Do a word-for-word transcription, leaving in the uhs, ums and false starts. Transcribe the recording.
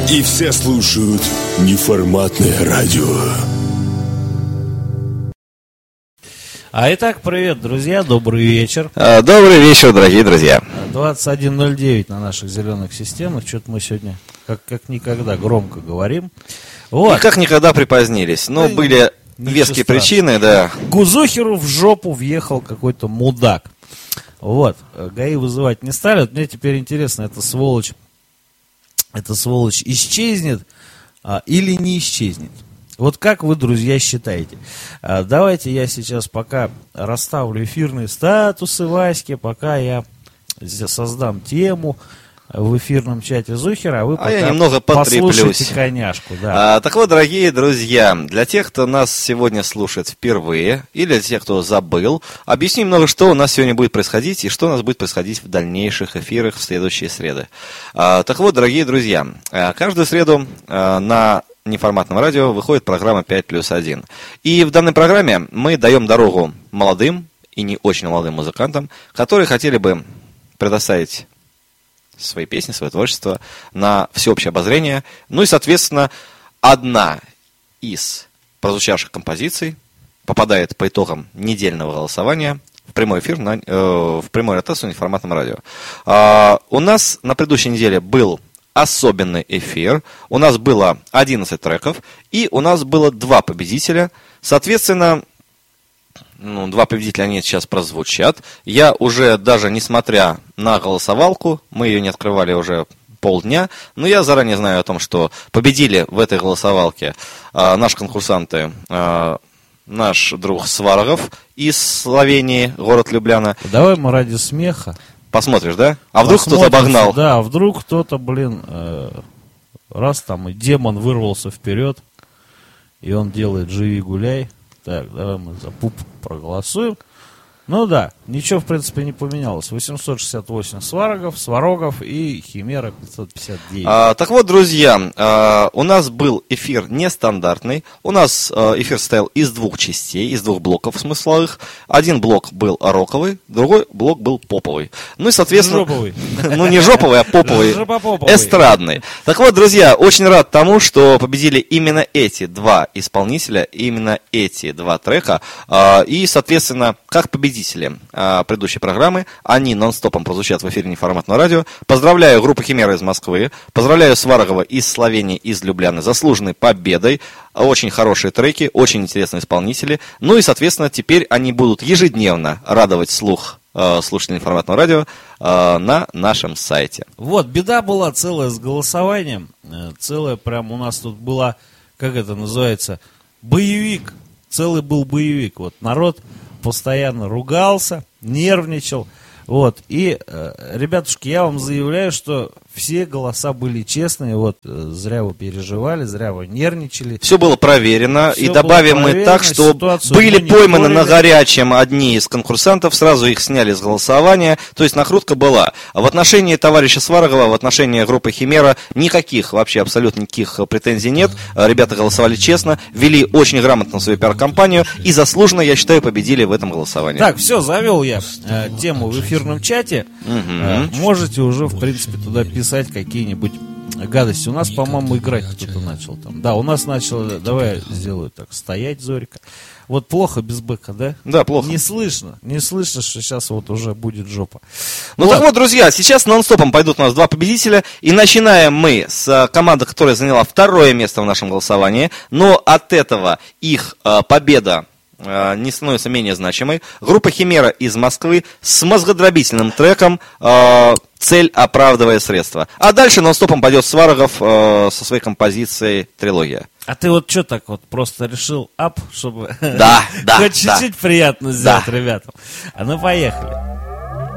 И все слушают неформатное радио. А итак, привет, друзья, добрый вечер. Добрый вечер, дорогие друзья. двадцать один ноль девять на наших зеленых системах. Что-то мы сегодня как, как никогда громко говорим. Вот. И как никогда припозднились. Но ну, были веские причины, да. Гузухеру в жопу въехал какой-то мудак. Вот. ГАИ вызывать не стали. Вот мне теперь интересно, эта сволочь, эта сволочь исчезнет а, или не исчезнет? Вот как вы, друзья, считаете? А, давайте я сейчас пока расставлю эфирные статусы Васьки, пока я создам тему в эфирном чате Зухера, а вы а пока я немного послушайте коняшку. Да. А, так вот, дорогие друзья, для тех, кто нас сегодня слушает впервые, или для тех, кто забыл, объясню немного, что у нас сегодня будет происходить, и что у нас будет происходить в дальнейших эфирах в следующие среды. А, так вот, дорогие друзья, каждую среду а, на неформатном радио выходит программа пять плюс один. И в данной программе мы даем дорогу молодым и не очень молодым музыкантам, которые хотели бы предоставить свои песни, свое творчество на всеобщее обозрение. Ну и, соответственно, одна из прозвучавших композиций попадает по итогам недельного голосования в прямой эфир, на, э, в прямой ротацию на неформатном радио. А, у нас на предыдущей неделе был особенный эфир. У нас было одиннадцать треков, и у нас было два победителя. Соответственно, ну, два победителя, они сейчас прозвучат. Я уже, даже несмотря на голосовалку, мы ее не открывали уже полдня, но я заранее знаю о том, что победили в этой голосовалке а, наши конкурсанты, а, наш друг Сварогов из Словении, город Любляна. Давай мы ради смеха. Посмотришь, да? А вдруг кто-то обогнал? Да, вдруг кто-то, блин, э, раз там и демон вырвался вперед, и он делает «Живи, гуляй». Так, давай мы за пуп проголосуем. Ну да, ничего в принципе не поменялось. восемьсот шестьдесят восемь сварогов, сварогов и химера пятьсот пятьдесят девять. А, так вот, друзья, а, у нас был эфир нестандартный. У нас а, эфир состоял из двух частей, из двух блоков смысловых. Один блок был роковый, другой блок был поповый. Ну и, соответственно... Жоповый. Ну не жоповый, а поповый. Жопопоповый. Эстрадный. Так вот, друзья, очень рад тому, что победили именно эти два исполнителя, именно эти два трека. А, и, соответственно, как победители а, предыдущей программы, они нон-стопом прозвучат в эфире неформатного радио. Поздравляю группу Химера из Москвы, поздравляю Сварогова из Словении, из Любляны, заслуженной победой. Очень хорошие треки, очень интересные исполнители. Ну и, соответственно, теперь они будут ежедневно радовать слух э, слушателей неформатного радио э, на нашем сайте. Вот, беда была целая с голосованием. Целая прям у нас тут была, как это называется, боевик. Целый был боевик. Вот народ постоянно ругался, нервничал. Вот. И, э, ребятушки, я вам заявляю, что все голоса были честные. Вот, э, зря вы переживали, зря вы нервничали. Все было проверено. Все и добавим мы так, что были пойманы на горячем одни из конкурсантов, сразу их сняли с голосования. То есть накрутка была. А в отношении товарища Сварогова, в отношении группы Химера никаких, вообще абсолютно никаких претензий нет. Ребята голосовали честно, вели очень грамотно свою пиар-компанию и заслуженно, я считаю, победили в этом голосовании. Так, все, завел я э, тему в эфирном чате. Угу. Э, можете уже, в принципе, туда писать какие-нибудь гадости. У нас, по-моему, играть кто-то начал там. Да, у нас начало, давай я сделаю так, стоять, Зорька. Вот плохо без бэка, да? Да, плохо. Не слышно, не слышно, что сейчас вот уже будет жопа. Ну вот. Так вот, друзья, сейчас нон-стопом пойдут у нас два победителя. И начинаем мы с команды, которая заняла второе место в нашем голосовании. Но от этого их э, победа э, не становится менее значимой. Группа Химера из Москвы с мозгодробительным треком э, «Цель оправдывая средства». А дальше нон-стопом пойдет Сварогов э, со своей композицией «Трилогия». А ты вот что так вот просто решил ап, чтобы да, да, хоть чуть-чуть да. приятно сделать да. ребятам? А ну поехали.